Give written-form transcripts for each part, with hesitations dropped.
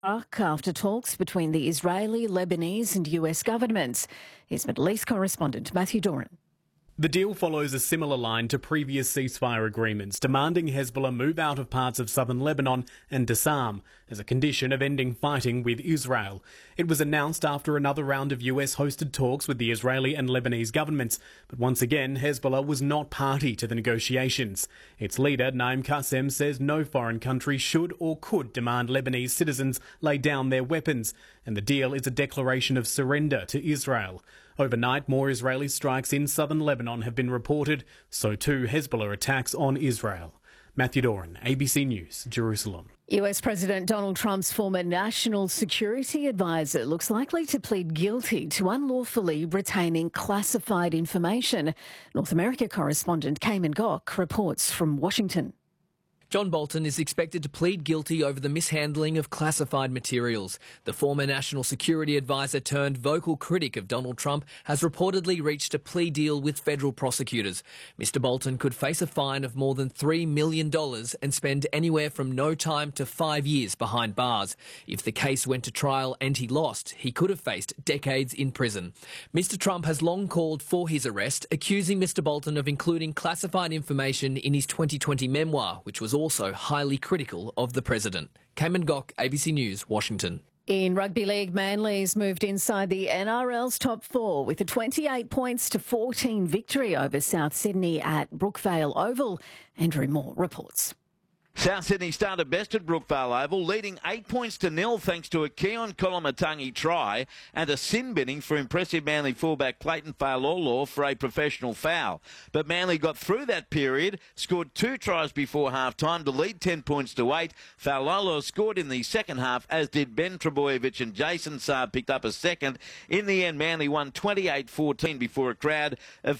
After talks between the Israeli, Lebanese and US governments. Here's Middle East correspondent Matthew Doran. The deal follows a similar line to previous ceasefire agreements, demanding Hezbollah move out of parts of southern Lebanon and disarm as a condition of ending fighting with Israel. It was announced after another round of US-hosted talks with the Israeli and Lebanese governments, but once again, Hezbollah was not party to the negotiations. Its leader, Naim Qassem, says no foreign country should or could demand Lebanese citizens lay down their weapons, and the deal is a declaration of surrender to Israel. Overnight, more Israeli strikes in southern Lebanon have been reported, so too Hezbollah attacks on Israel. Matthew Doran, ABC News, Jerusalem. US President Donald Trump's former national security advisor looks likely to plead guilty to unlawfully retaining classified information. North America correspondent Cayman Gok reports from Washington. John Bolton is expected to plead guilty over the mishandling of classified materials. The former national security advisor turned vocal critic of Donald Trump has reportedly reached a plea deal with federal prosecutors. Mr. Bolton could face a fine of more than $3 million and spend anywhere from no time to 5 years behind bars. If the case went to trial and he lost, he could have faced decades in prison. Mr. Trump has long called for his arrest, accusing Mr. Bolton of including classified information in his 2020 memoir, which was also highly critical of the president. Cayman Gok, ABC News, Washington. In Rugby League, Manly's moved inside the NRL's top four with a 28 points to 14 victory over South Sydney at Brookvale Oval. Andrew Moore reports. South Sydney started best at Brookvale Oval, leading 8 points to 0 thanks to a Keon Kolomatangi try and a sin binning for impressive Manly fullback Clayton Failolo for a professional foul. But Manly got through that period, scored 2 tries before half-time to lead 10 points to 8. Failolo scored in the second half, as did Ben Trebojevic, and Jason Saab picked up a second. In the end, Manly won 28-14 before a crowd of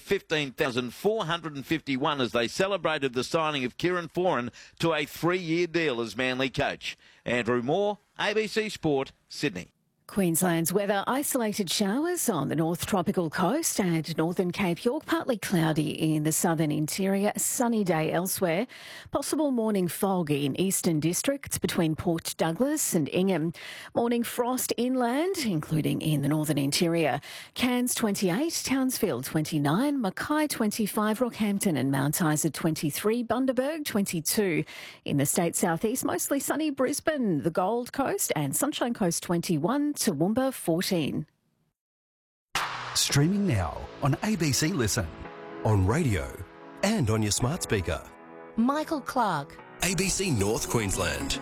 15,451 as they celebrated the signing of Kieran Foran to a 3-year deal as Manly coach. Andrew Moore, ABC Sport, Sydney. Queensland's weather: isolated showers on the North Tropical Coast and Northern Cape York, partly cloudy in the southern interior, a sunny day elsewhere. Possible morning fog in eastern districts between Port Douglas and Ingham. Morning frost inland, including in the northern interior. Cairns 28, Townsville 29, Mackay 25, Rockhampton and Mount Isa 23, Bundaberg 22. In the state southeast, mostly sunny Brisbane, the Gold Coast and Sunshine Coast 21. Toowoomba 14. Streaming now on ABC Listen, on radio and on your smart speaker. Michael Clark. ABC North Queensland.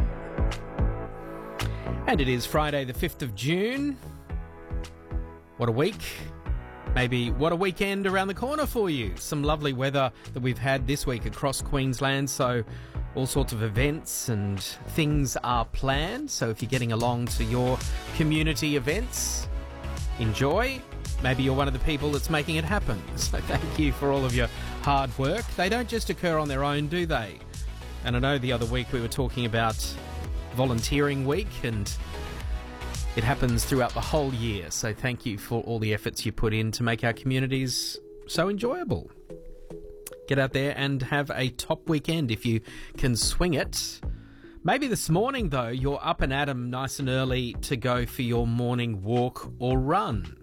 And it is Friday the 5th of June. What a week. Maybe what a weekend around the corner for you. Some lovely weather that we've had this week across Queensland, so all sorts of events and things are planned. So if you're getting along to your community events, enjoy. Maybe you're one of the people that's making it happen. So thank you for all of your hard work. They don't just occur on their own, do they? And I know the other week we were talking about volunteering week, and it happens throughout the whole year. So thank you for all the efforts you put in to make our communities so enjoyable. Get out there and have a top weekend if you can swing it. Maybe this morning, though, you're up and at 'em nice and early to go for your morning walk or run.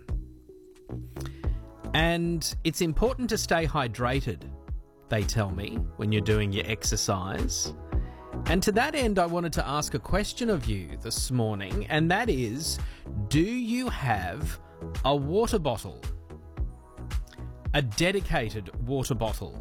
And it's important to stay hydrated, they tell me, when you're doing your exercise. And to that end, I wanted to ask a question of you this morning, and that is, do you have a water bottle? A dedicated water bottle?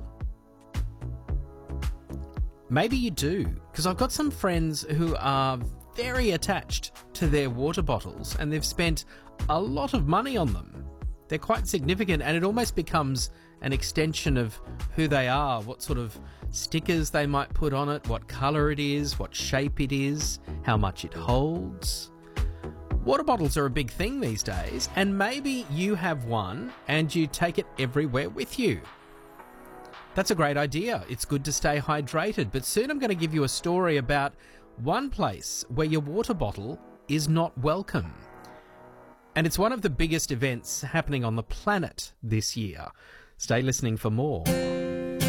Maybe you do, because I've got some friends who are very attached to their water bottles and they've spent a lot of money on them. They're quite significant, and it almost becomes an extension of who they are, what sort of stickers they might put on it, what colour it is, what shape it is, how much it holds. Water bottles are a big thing these days, and maybe you have one and you take it everywhere with you. That's a great idea. It's good to stay hydrated, but soon I'm going to give you a story about one place where your water bottle is not welcome. And it's one of the biggest events happening on the planet this year. Stay listening for more.